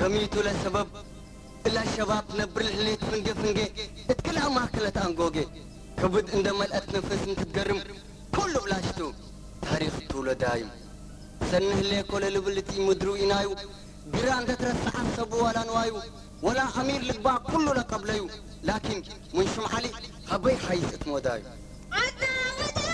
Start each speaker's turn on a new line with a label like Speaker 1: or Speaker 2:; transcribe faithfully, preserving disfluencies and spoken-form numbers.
Speaker 1: كميتو لسبب إلا الشباب نبر الهليت فنجي فنجي اتكلها ما كلت أنجوجي كبد عندما لقت نفس تتقرم كله بلاشتو تاريخ طول دايم سنه اللي كل اللي بلتي مدرو إنايو جيران تترسع الصبو ولا نوايو ولا أمير لقبا كله لقبليو لكن من شمحلي هبي حيث اتمودايو